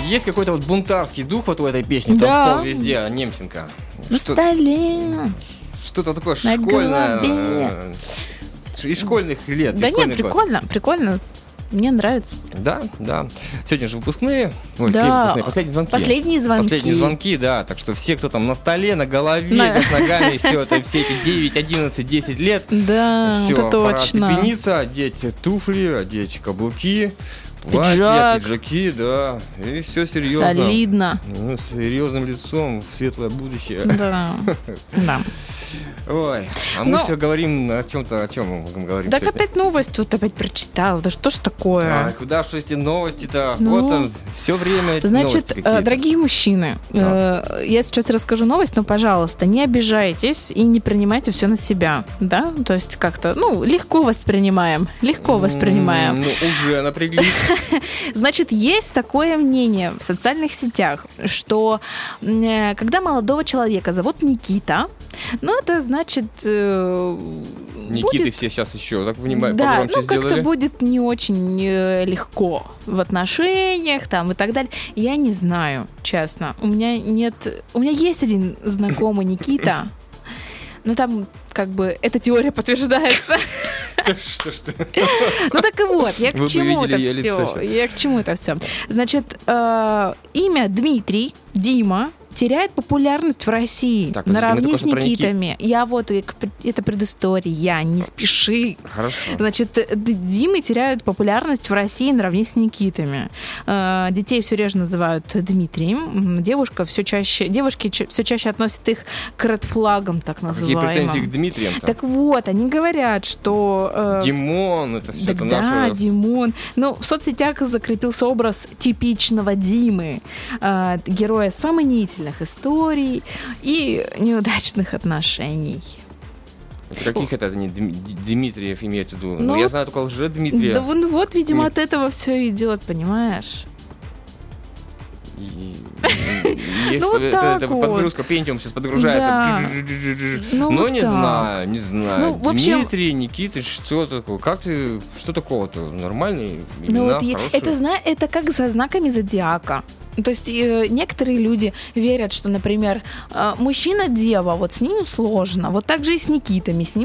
есть какой-то вот бунтарский дух вот в этой песне, Да. там впал везде, Немченко. На столе. Что-то такое На школьное. голове. Из школьных лет. Да из нет, школьных прикольно. Мне нравится. Да. Сегодня же выпускные. Ой, Да. какие выпускные? Последние звонки. Последние звонки, да. Так что все, кто там на столе, на голове, вверх ногами, все эти 9, 11, 10 лет. Да, Все, это пора точно. остепениться, одеть туфли, одеть каблуки, Пиджак. платья, пиджаки, да. И все серьезно. Солидно. Ну, с серьезным лицом в светлое будущее. Да. Ой, мы Ну, все говорим о чем-то, о чем мы говорим Так сегодня? опять новость тут опять прочитала. Да что ж такое? А куда ж эти новости-то? Ну, Вот он, все время эти Значит, новости какие-то. дорогие мужчины, я сейчас расскажу новость, но, пожалуйста, не обижайтесь и не принимайте все на себя, да? То есть как-то, легко воспринимаем. Ну, уже напряглись. Значит, есть такое мнение в социальных сетях, что когда молодого человека зовут Никита, это значит... Никиты будет... все сейчас еще так внимание Да, погромче как-то сделали. будет не очень легко в отношениях там и так далее. Я не знаю, честно. У меня есть один знакомый Никита, но там как бы эта теория подтверждается. Что? Ну так и вот, я к Вы бы чему это видели её лицо все? сейчас. Я к чему это все? Значит, имя Дмитрий, Дима, теряет популярность в России Так, подожди, мы наравне только с что про Никитами. Это предыстория, не спеши. Хорошо. Значит, Димы теряют популярность в России наравне с Никитами. Детей все реже называют Дмитрием. Девушки все чаще относят их к редфлагам, так Какие называемым. претензии к Дмитриям-то? Так вот, они говорят, что... Димон, это все Так это да, наше... Димон. В соцсетях закрепился образ типичного Димы, героя сомнительных историй и неудачных отношений. Это каких это не Дмитриев имеет в виду? Ну, Я знаю только Лже-Дмитрия. Да вот, видимо, Нет. от этого все идет, понимаешь? Это подгрузка, Pentium сейчас подгружается. Да. Ну, не так. знаю. в общем- Дмитрий, Никита, что такое? Что такого-то? Нормальные имена, хорошие. Это как со знаками зодиака. То есть некоторые люди верят, что, например, мужчина-дева, вот с ним сложно. Вот так же и с Никитами. С ним